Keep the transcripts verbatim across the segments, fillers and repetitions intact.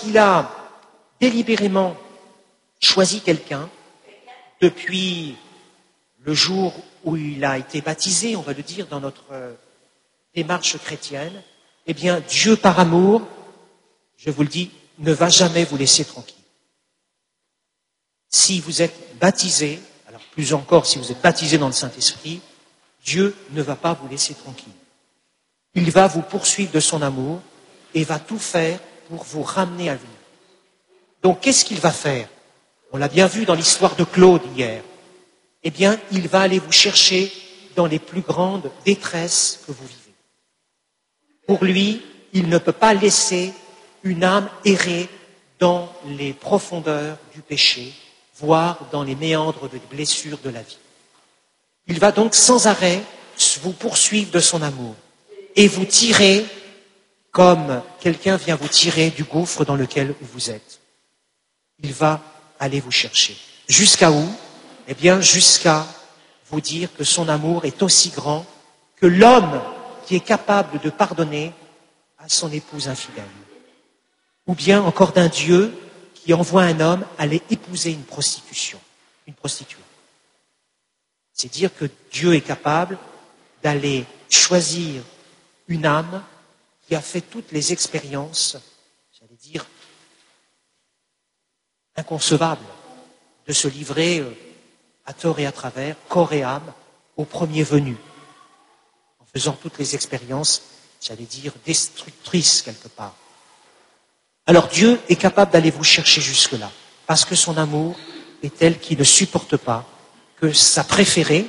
lorsqu'il a délibérément choisi quelqu'un, depuis le jour où il a été baptisé, on va le dire dans notre démarche chrétienne, eh bien, Dieu par amour, je vous le dis, ne va jamais vous laisser tranquille. Si vous êtes baptisé, alors plus encore si vous êtes baptisé dans le Saint-Esprit, Dieu ne va pas vous laisser tranquille. Il va vous poursuivre de son amour et va tout faire pour vous ramener à lui. Donc, qu'est-ce qu'il va faire? On l'a bien vu dans l'histoire de Claude hier. Eh bien, il va aller vous chercher dans les plus grandes détresses que vous vivez. Pour lui, il ne peut pas laisser une âme errer dans les profondeurs du péché, voire dans les méandres des blessures de la vie. Il va donc sans arrêt vous poursuivre de son amour et vous tirer comme quelqu'un vient vous tirer du gouffre dans lequel vous êtes. Il va aller vous chercher. Jusqu'à où? Eh bien, jusqu'à vous dire que son amour est aussi grand que l'homme qui est capable de pardonner à son épouse infidèle. Ou bien encore d'un Dieu qui envoie un homme aller épouser une prostitution, une prostituée. C'est dire que Dieu est capable d'aller choisir une âme qui a fait toutes les expériences, j'allais dire, inconcevables, de se livrer à tort et à travers, corps et âme, au premier venu, en faisant toutes les expériences, j'allais dire, destructrices quelque part. Alors Dieu est capable d'aller vous chercher jusque-là, parce que son amour est tel qu'il ne supporte pas que sa préférée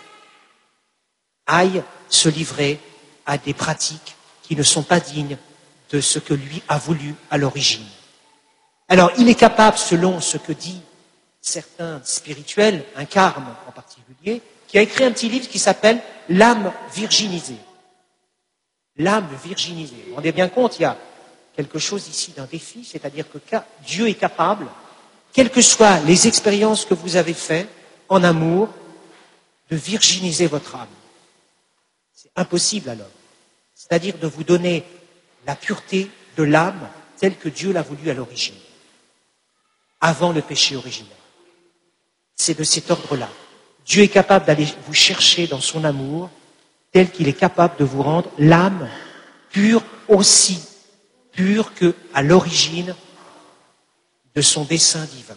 aille se livrer à des pratiques qui ne sont pas dignes de ce que lui a voulu à l'origine. Alors il est capable, selon ce que dit certains spirituels, un carme en particulier, qui a écrit un petit livre qui s'appelle « L'âme virginisée ». L'âme virginisée. Vous vous rendez bien compte, il y a quelque chose ici d'un défi, c'est-à-dire que Dieu est capable, quelles que soient les expériences que vous avez faites en amour, de virginiser votre âme. C'est impossible alors. C'est-à-dire de vous donner la pureté de l'âme telle que Dieu l'a voulu à l'origine, avant le péché originel. C'est de cet ordre-là. Dieu est capable d'aller vous chercher dans son amour tel qu'il est capable de vous rendre l'âme pure, aussi pure qu'à l'origine de son dessein divin.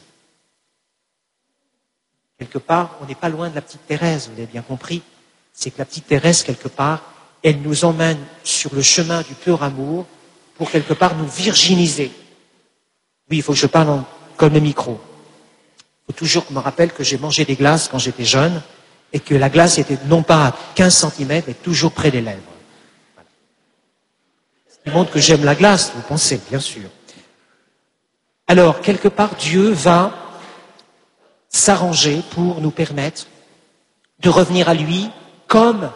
Quelque part, on n'est pas loin de la petite Thérèse, vous l'avez bien compris. C'est que la petite Thérèse, quelque part, elle nous emmène sur le chemin du pur amour pour, quelque part, nous virginiser. Oui, il faut que je parle en, comme le micro. Il faut toujours que je me rappelle que j'ai mangé des glaces quand j'étais jeune et que la glace était non pas à quinze centimètres, mais toujours près des lèvres. Voilà. Ce qui montre que j'aime la glace, vous pensez, bien sûr. Alors, quelque part, Dieu va s'arranger pour nous permettre de revenir à lui comme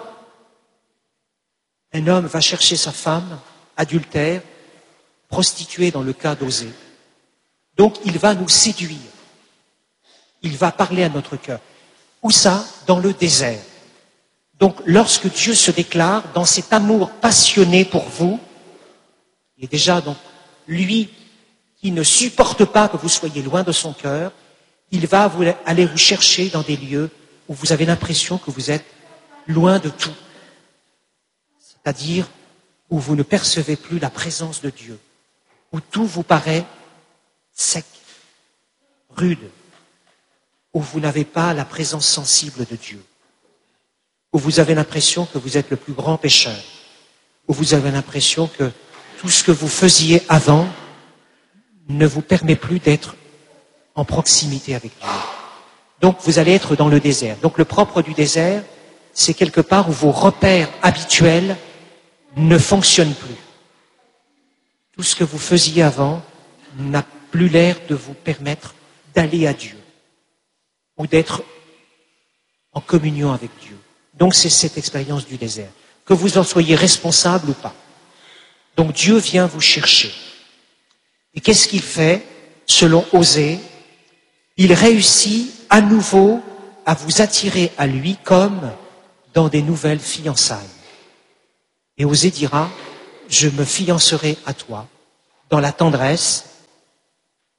un homme va chercher sa femme, adultère, prostituée dans le cas d'Osée. Donc, il va nous séduire. Il va parler à notre cœur. Où ça? Dans le désert. Donc, lorsque Dieu se déclare dans cet amour passionné pour vous, il est déjà donc lui qui ne supporte pas que vous soyez loin de son cœur, il va vous, aller vous chercher dans des lieux où vous avez l'impression que vous êtes loin de tout. C'est-à-dire où vous ne percevez plus la présence de Dieu, où tout vous paraît sec, rude, où vous n'avez pas la présence sensible de Dieu, où vous avez l'impression que vous êtes le plus grand pécheur, où vous avez l'impression que tout ce que vous faisiez avant ne vous permet plus d'être en proximité avec Dieu. Donc vous allez être dans le désert. Donc le propre du désert, c'est quelque part où vos repères habituels ne fonctionnent plus. Tout ce que vous faisiez avant n'a plus l'air de vous permettre d'aller à Dieu ou d'être en communion avec Dieu. Donc c'est cette expérience du désert, que vous en soyez responsable ou pas. Donc Dieu vient vous chercher. Et qu'est-ce qu'il fait? Selon Osée, il réussit à nouveau à vous attirer à lui comme dans des nouvelles fiançailles. Et Osée dira, je me fiancerai à toi dans la tendresse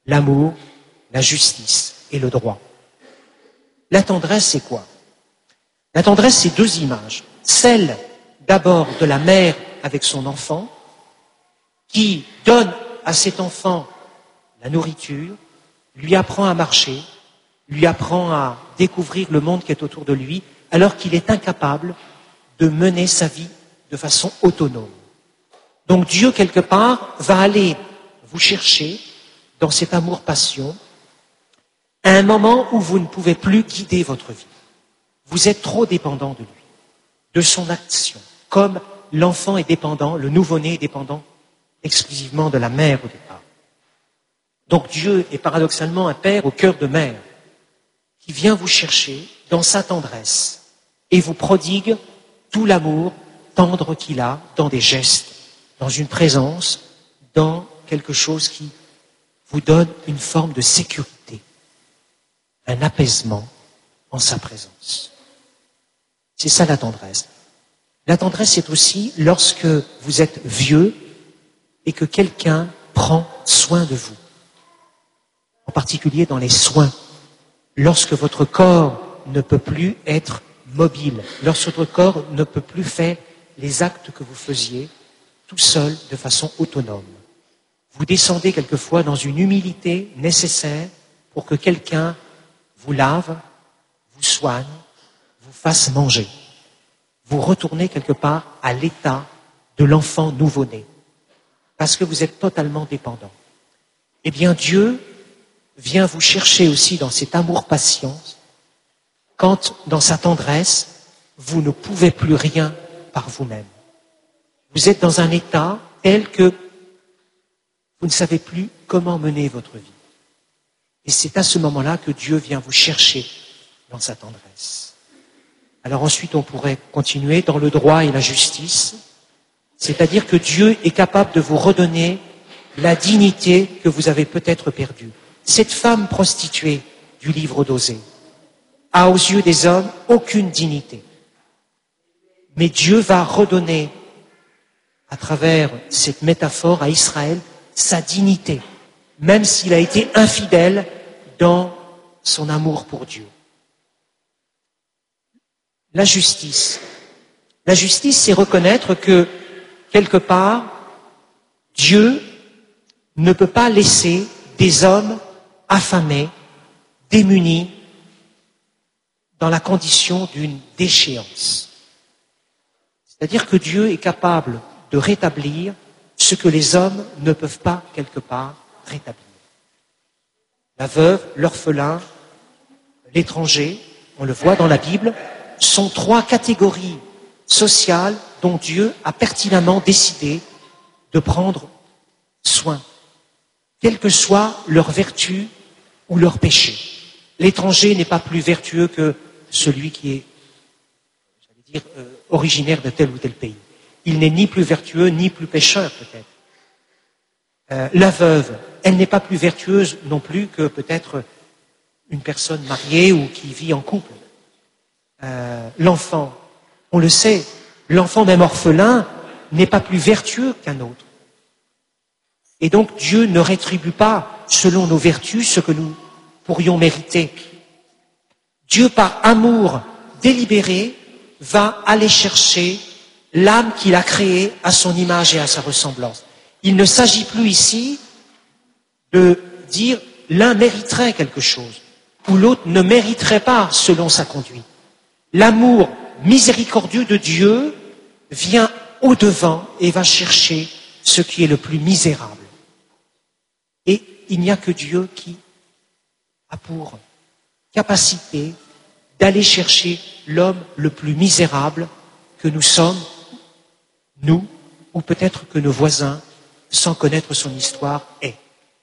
l'amour, la justice et le droit. La tendresse, c'est quoi? La tendresse, c'est deux images. Celle d'abord de la mère avec son enfant, qui donne à cet enfant la nourriture, lui apprend à marcher, lui apprend à découvrir le monde qui est autour de lui, alors qu'il est incapable de mener sa vie de façon autonome. Donc Dieu, quelque part, va aller vous chercher dans cet amour-passion à un moment où vous ne pouvez plus guider votre vie. Vous êtes trop dépendant de lui, de son action, comme l'enfant est dépendant, le nouveau-né est dépendant exclusivement de la mère au départ. Donc Dieu est paradoxalement un père au cœur de mère qui vient vous chercher dans sa tendresse et vous prodigue tout l'amour tendre qu'il a dans des gestes, dans une présence, dans quelque chose qui vous donne une forme de sécurité, un apaisement en sa présence. C'est ça la tendresse. La tendresse, c'est aussi lorsque vous êtes vieux et que quelqu'un prend soin de vous, en particulier dans les soins, lorsque votre corps ne peut plus être mobile, lorsque votre corps ne peut plus faire les actes que vous faisiez tout seul de façon autonome. Vous descendez quelquefois dans une humilité nécessaire pour que quelqu'un vous lave, vous soigne, vous fasse manger. Vous retournez quelque part à l'état de l'enfant nouveau-né, parce que vous êtes totalement dépendant. Eh bien, Dieu vient vous chercher aussi dans cet amour-patience, quand, dans sa tendresse, vous ne pouvez plus rien par vous-même. Vous êtes dans un état tel que vous ne savez plus comment mener votre vie. Et c'est à ce moment-là que Dieu vient vous chercher dans sa tendresse. Alors ensuite, on pourrait continuer dans le droit et la justice, c'est-à-dire que Dieu est capable de vous redonner la dignité que vous avez peut-être perdue. Cette femme prostituée du livre d'Osée a aux yeux des hommes aucune dignité. Mais Dieu va redonner, à travers cette métaphore à Israël, sa dignité, même s'il a été infidèle dans son amour pour Dieu. La justice. La justice, c'est reconnaître que, quelque part, Dieu ne peut pas laisser des hommes affamés, démunis, dans la condition d'une déchéance. C'est-à-dire que Dieu est capable de rétablir ce que les hommes ne peuvent pas, quelque part, rétablir. La veuve, l'orphelin, l'étranger, on le voit dans la Bible, sont trois catégories sociales dont Dieu a pertinemment décidé de prendre soin, quelle que soit leur vertu ou leur péché. L'étranger n'est pas plus vertueux que celui qui est, j'allais dire, euh, originaire de tel ou tel pays. Il n'est ni plus vertueux, ni plus pécheur, peut-être. Euh, la veuve, elle n'est pas plus vertueuse non plus que peut-être une personne mariée ou qui vit en couple. Euh, l'enfant, on le sait, l'enfant même orphelin n'est pas plus vertueux qu'un autre. Et donc Dieu ne rétribue pas, selon nos vertus, ce que nous pourrions mériter. Dieu, par amour délibéré, va aller chercher l'âme qu'il a créée à son image et à sa ressemblance. Il ne s'agit plus ici de dire l'un mériterait quelque chose ou l'autre ne mériterait pas selon sa conduite. L'amour miséricordieux de Dieu vient au-devant et va chercher ce qui est le plus misérable. Et il n'y a que Dieu qui a pour capacité d'aller chercher l'homme le plus misérable que nous sommes, nous, ou peut-être que nos voisins, sans connaître son histoire, est.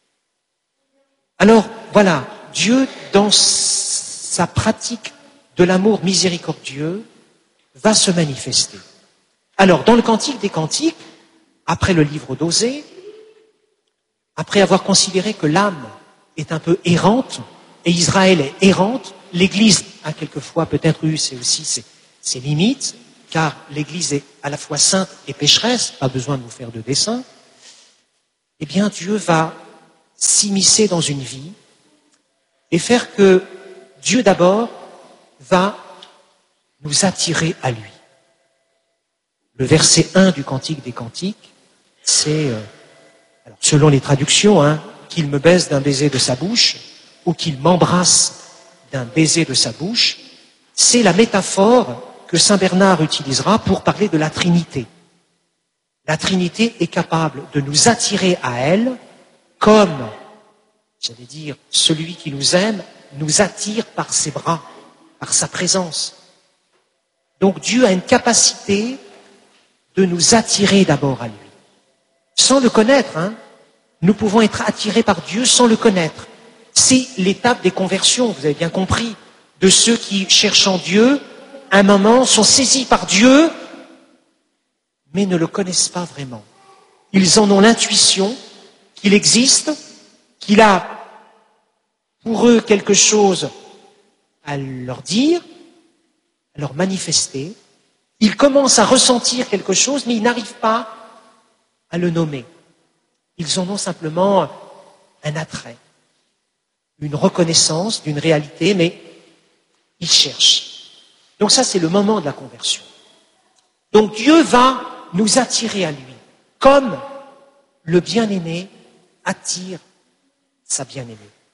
Alors, voilà, Dieu, dans sa pratique de l'amour miséricordieux, va se manifester. Alors, dans le Cantique des Cantiques, après le livre d'Osée, après avoir considéré que l'âme est un peu errante, et Israël est errante, l'Église a quelquefois peut-être eu c'est aussi ses, ses limites, car l'Église est à la fois sainte et pécheresse, pas besoin de vous faire de dessin, eh bien Dieu va s'immiscer dans une vie et faire que Dieu d'abord va nous attirer à lui. Le verset un du Cantique des Cantiques, c'est, euh, alors selon les traductions, hein, qu'il me baise d'un baiser de sa bouche ou qu'il m'embrasse d'un baiser de sa bouche, c'est la métaphore que saint Bernard utilisera pour parler de la Trinité. La Trinité est capable de nous attirer à elle comme, j'allais dire, celui qui nous aime nous attire par ses bras, par sa présence. Donc Dieu a une capacité de nous attirer d'abord à lui. Sans le connaître, hein, nous pouvons être attirés par Dieu sans le connaître. C'est l'étape des conversions, vous avez bien compris, de ceux qui, cherchant Dieu, à un moment sont saisis par Dieu, mais ne le connaissent pas vraiment. Ils en ont l'intuition qu'il existe, qu'il a pour eux quelque chose à leur dire, à leur manifester. Ils commencent à ressentir quelque chose, mais ils n'arrivent pas à le nommer. Ils en ont simplement un attrait, une reconnaissance d'une réalité, mais ils cherchent. Donc ça, c'est le moment de la conversion. Donc Dieu va nous attirer à lui, comme le bien-aimé attire sa bien-aimée.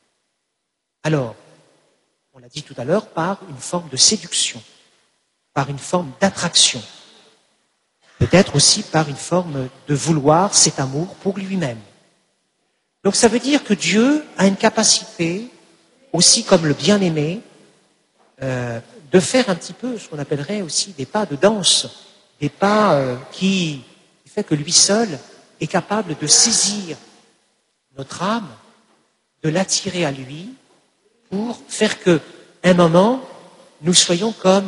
Alors, on l'a dit tout à l'heure, par une forme de séduction, par une forme d'attraction, peut-être aussi par une forme de vouloir cet amour pour lui-même. Donc ça veut dire que Dieu a une capacité, aussi comme le bien-aimé, euh, de faire un petit peu ce qu'on appellerait aussi des pas de danse, des pas euh, qui, qui fait que lui seul est capable de saisir notre âme, de l'attirer à lui, pour faire que, un moment, nous soyons comme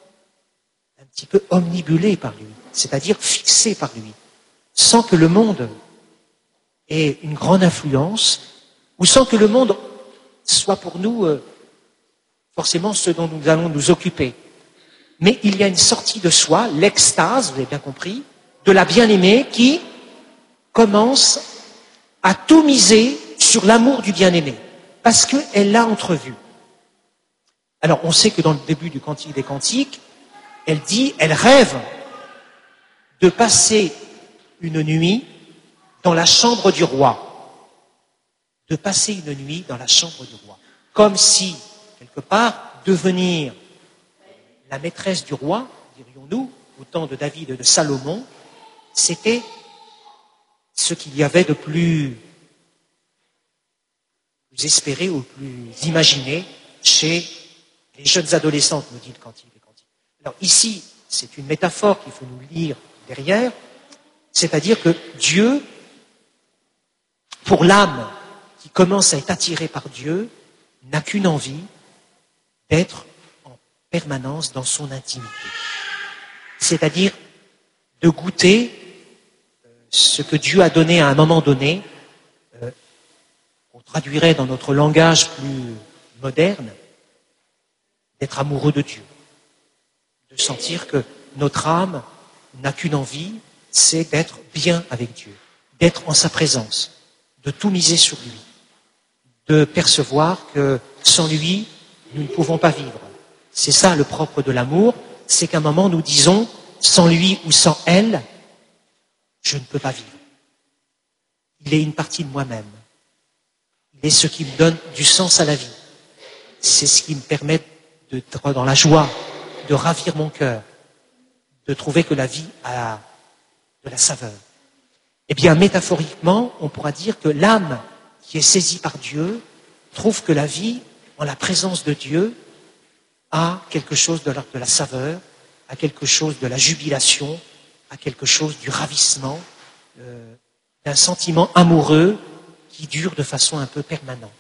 un petit peu omnibulés par lui, c'est-à-dire fixés par lui, sans que le monde ait une grande influence, ou sans que le monde soit pour nous euh, forcément ce dont nous allons nous occuper. Mais il y a une sortie de soi, l'extase, vous avez bien compris, de la bien-aimée qui commence à tout miser sur l'amour du bien-aimé, parce qu'elle l'a entrevu. Alors, on sait que dans le début du Cantique des Cantiques, elle dit, elle rêve de passer une nuit dans la chambre du roi. De passer une nuit dans la chambre du roi. Comme si, quelque part, devenir la maîtresse du roi, dirions-nous, au temps de David et de Salomon, c'était ce qu'il y avait de plus, plus espéré ou plus imaginé chez les jeunes adolescentes, nous dit le Cantique des Cantiques. Alors ici, c'est une métaphore qu'il faut nous lire derrière, c'est-à-dire que Dieu, pour l'âme qui commence à être attirée par Dieu, n'a qu'une envie d'être en permanence dans son intimité. C'est-à-dire de goûter ce que Dieu a donné à un moment donné, euh, on traduirait dans notre langage plus moderne, d'être amoureux de Dieu, de sentir que notre âme n'a qu'une envie, c'est d'être bien avec Dieu, d'être en sa présence, de tout miser sur lui, de percevoir que sans lui, nous ne pouvons pas vivre. C'est ça le propre de l'amour, c'est qu'à un moment nous disons, sans lui ou sans elle, je ne peux pas vivre. Il est une partie de moi-même. Il est ce qui me donne du sens à la vie. C'est ce qui me permet d'être dans la joie, de ravir mon cœur, de trouver que la vie a de la saveur. Eh bien, métaphoriquement, on pourra dire que l'âme qui est saisie par Dieu trouve que la vie, en la présence de Dieu, a quelque chose de la, de la saveur, a quelque chose de la jubilation, a quelque chose du ravissement, euh, d'un sentiment amoureux qui dure de façon un peu permanente.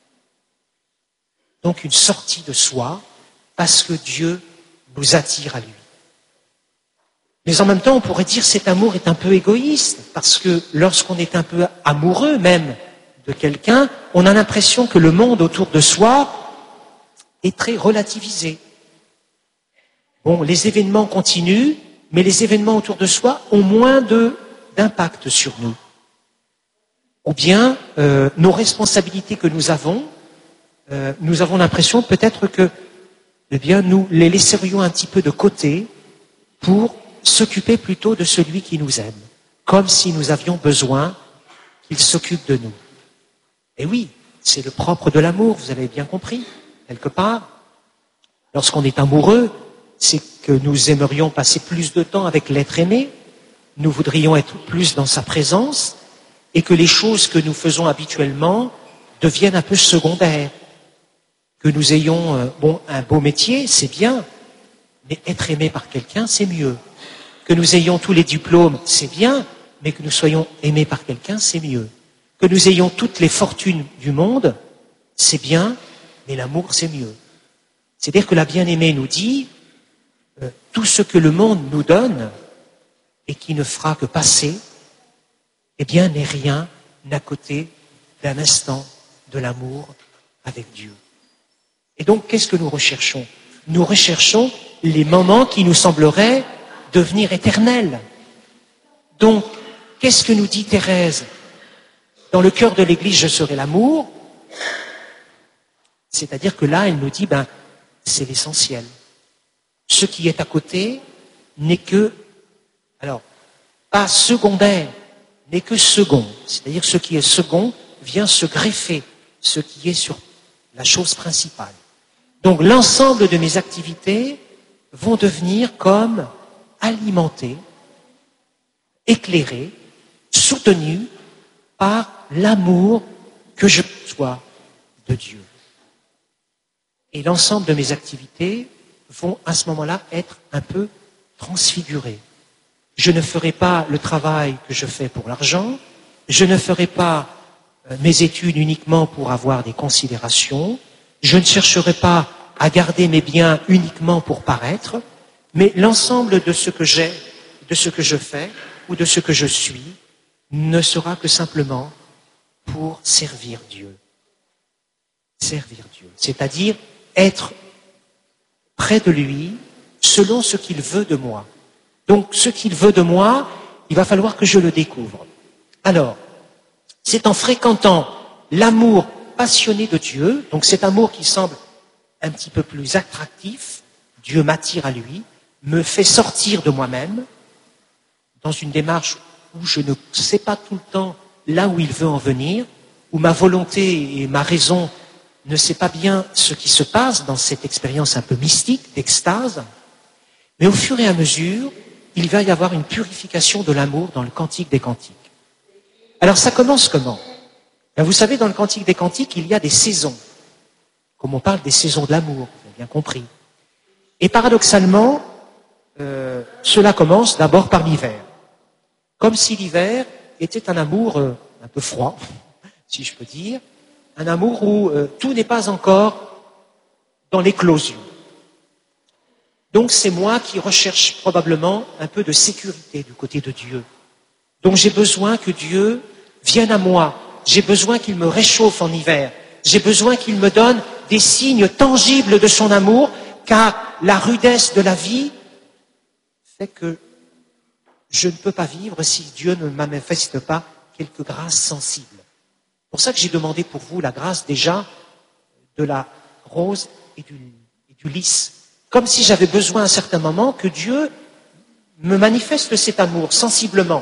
Donc une sortie de soi, parce que Dieu nous attire à lui. Mais en même temps, on pourrait dire que cet amour est un peu égoïste, parce que lorsqu'on est un peu amoureux même de quelqu'un, on a l'impression que le monde autour de soi est très relativisé. Bon, les événements continuent, mais les événements autour de soi ont moins de, d'impact sur nous. ou bien euh, nos responsabilités que nous avons, euh, nous avons l'impression peut-être que eh bien, nous les laisserions un petit peu de côté pour s'occuper plutôt de celui qui nous aime, comme si nous avions besoin qu'il s'occupe de nous. Et oui, c'est le propre de l'amour, vous avez bien compris, quelque part. Lorsqu'on est amoureux, c'est que nous aimerions passer plus de temps avec l'être aimé, nous voudrions être plus dans sa présence, et que les choses que nous faisons habituellement deviennent un peu secondaires. Que nous ayons euh, bon, un beau métier, c'est bien, mais être aimé par quelqu'un, c'est mieux. Que nous ayons tous les diplômes, c'est bien, mais que nous soyons aimés par quelqu'un, c'est mieux. Que nous ayons toutes les fortunes du monde, c'est bien, mais l'amour, c'est mieux. C'est-à-dire que la bien-aimée nous dit, euh, tout ce que le monde nous donne et qui ne fera que passer, eh bien, n'est rien à côté d'un instant de l'amour avec Dieu. Et donc, qu'est-ce que nous recherchons? Nous recherchons les moments qui nous sembleraient devenir éternels. Donc, qu'est-ce que nous dit Thérèse? Dans le cœur de l'Église, je serai l'amour. C'est-à-dire que là, elle nous dit, ben, c'est l'essentiel. Ce qui est à côté n'est que, alors, pas secondaire, n'est que second. C'est-à-dire ce qui est second vient se greffer, ce qui est sur la chose principale. Donc l'ensemble de mes activités vont devenir comme alimentées, éclairées, soutenues par l'amour que je reçois de Dieu. Et l'ensemble de mes activités vont à ce moment-là être un peu transfigurées. Je ne ferai pas le travail que je fais pour l'argent, je ne ferai pas mes études uniquement pour avoir des considérations, je ne chercherai pas à garder mes biens uniquement pour paraître, mais l'ensemble de ce que j'ai, de ce que je fais ou de ce que je suis ne sera que simplement pour servir Dieu. Servir Dieu, c'est-à-dire être près de lui selon ce qu'il veut de moi. Donc ce qu'il veut de moi, il va falloir que je le découvre. Alors, c'est en fréquentant l'amour passionné de Dieu, donc cet amour qui semble un petit peu plus attractif, Dieu m'attire à lui, me fait sortir de moi-même, dans une démarche où je ne sais pas tout le temps là où il veut en venir, où ma volonté et ma raison ne sait pas bien ce qui se passe dans cette expérience un peu mystique, d'extase, mais au fur et à mesure, il va y avoir une purification de l'amour dans le Cantique des Cantiques. Alors ça commence comment? Ben, vous savez, dans le Cantique des Cantiques, il y a des saisons. Comme on parle des saisons de l'amour, vous avez bien compris. Et paradoxalement, euh, cela commence d'abord par l'hiver. Comme si l'hiver était un amour euh, un peu froid, si je peux dire, un amour où euh, tout n'est pas encore dans l'éclosion. Donc c'est moi qui recherche probablement un peu de sécurité du côté de Dieu. Donc j'ai besoin que Dieu vienne à moi, j'ai besoin qu'il me réchauffe en hiver, j'ai besoin qu'il me donne des signes tangibles de son amour, car la rudesse de la vie fait que je ne peux pas vivre si Dieu ne manifeste pas quelques grâces sensibles. C'est pour ça que j'ai demandé pour vous la grâce déjà de la rose et du, et du lys. Comme si j'avais besoin à un certain moment que Dieu me manifeste cet amour sensiblement.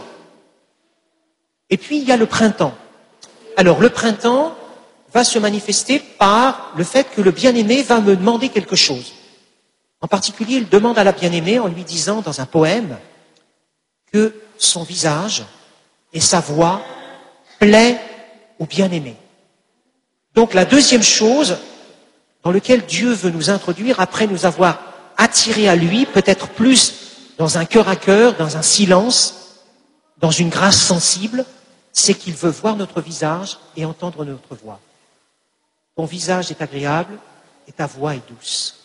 Et puis il y a le printemps. Alors le printemps va se manifester par le fait que le bien-aimé va me demander quelque chose. En particulier, il demande à la bien-aimée en lui disant dans un poème que son visage et sa voix plaît au bien-aimé. Donc la deuxième chose dans laquelle Dieu veut nous introduire, après nous avoir attirés à lui, peut-être plus dans un cœur à cœur, dans un silence, dans une grâce sensible, c'est qu'il veut voir notre visage et entendre notre voix. Ton visage est agréable et ta voix est douce.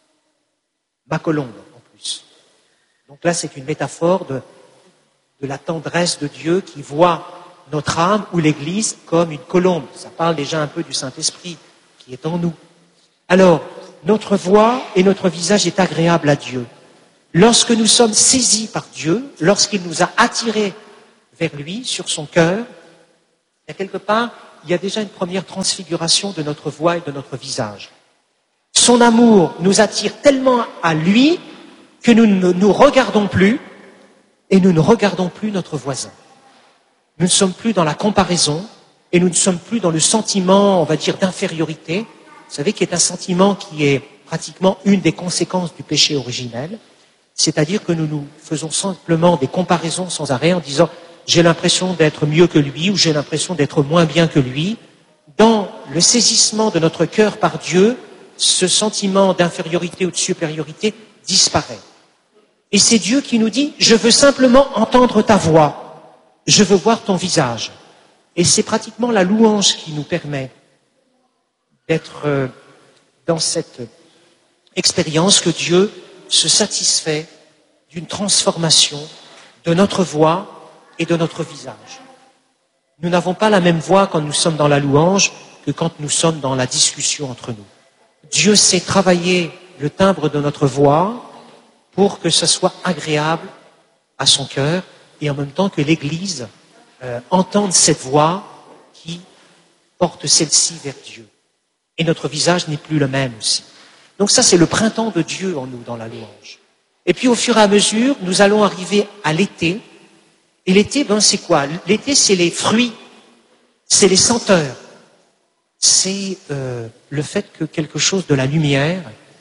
Ma colombe, en plus. Donc là, c'est une métaphore de, de la tendresse de Dieu qui voit notre âme ou l'Église comme une colombe. Ça parle déjà un peu du Saint-Esprit qui est en nous. Alors, notre voix et notre visage est agréable à Dieu. Lorsque nous sommes saisis par Dieu, lorsqu'il nous a attirés vers lui, sur son cœur, Il y a quelque part, il y a déjà une première transfiguration de notre voix et de notre visage. Son amour nous attire tellement à lui que nous ne nous regardons plus et nous ne regardons plus notre voisin. Nous ne sommes plus dans la comparaison et nous ne sommes plus dans le sentiment, on va dire, d'infériorité. Vous savez, qui est un sentiment qui est pratiquement une des conséquences du péché originel. C'est-à-dire que nous nous faisons simplement des comparaisons sans arrêt en disant « j'ai l'impression d'être mieux que lui » ou « j'ai l'impression d'être moins bien que lui ». Dans le saisissement de notre cœur par Dieu, ce sentiment d'infériorité ou de supériorité disparaît. Et c'est Dieu qui nous dit « je veux simplement entendre ta voix, je veux voir ton visage ». Et c'est pratiquement la louange qui nous permet d'être dans cette expérience que Dieu se satisfait d'une transformation de notre voix et de notre visage. Nous n'avons pas la même voix quand nous sommes dans la louange que quand nous sommes dans la discussion entre nous. Dieu sait travailler le timbre de notre voix pour que ce soit agréable à son cœur et en même temps que l'Église euh, entende cette voix qui porte celle-ci vers Dieu. Et notre visage n'est plus le même aussi. Donc ça, c'est le printemps de Dieu en nous, dans la louange. Et puis, au fur et à mesure, nous allons arriver à l'été. Et l'été, ben, c'est quoi? L'été, c'est les fruits, c'est les senteurs. C'est euh, le fait que quelque chose de la lumière,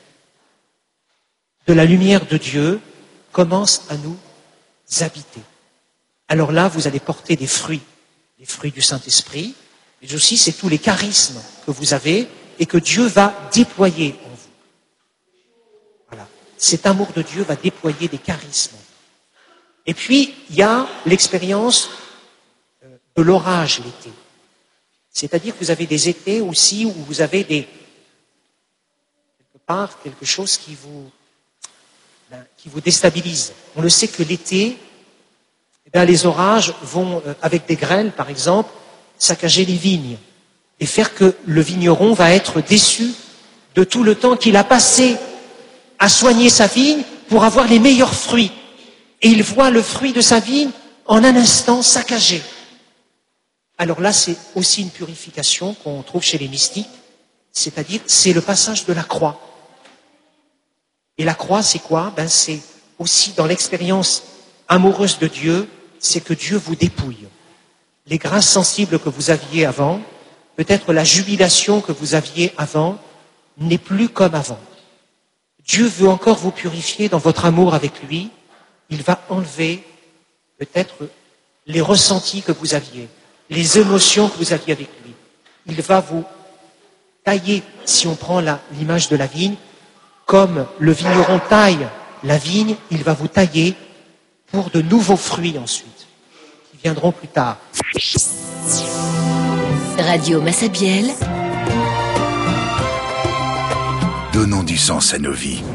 de la lumière de Dieu, commence à nous habiter. Alors là, vous allez porter des fruits, les fruits du Saint-Esprit, mais aussi c'est tous les charismes que vous avez et que Dieu va déployer en vous. Voilà. Cet amour de Dieu va déployer des charismes. Et puis, il y a l'expérience de l'orage l'été. C'est-à-dire que vous avez des étés aussi où vous avez des, quelque part, quelque chose qui vous, qui vous déstabilise. On le sait que l'été, eh bien, les orages vont, avec des grêles par exemple, saccager les vignes et faire que le vigneron va être déçu de tout le temps qu'il a passé à soigner sa vigne pour avoir les meilleurs fruits. Et il voit le fruit de sa vigne en un instant saccagé. Alors là, c'est aussi une purification qu'on trouve chez les mystiques, c'est-à-dire c'est le passage de la croix. Et la croix, c'est quoi? Ben, c'est aussi dans l'expérience amoureuse de Dieu, c'est que Dieu vous dépouille. Les grâces sensibles que vous aviez avant, peut-être la jubilation que vous aviez avant, n'est plus comme avant. Dieu veut encore vous purifier dans votre amour avec lui. Il va enlever peut-être les ressentis que vous aviez, les émotions que vous aviez avec lui. Il va vous tailler, si on prend la, l'image de la vigne, comme le vigneron taille la vigne, il va vous tailler pour de nouveaux fruits ensuite, qui viendront plus tard. Radio Massabielle. Donnons du sens à nos vies.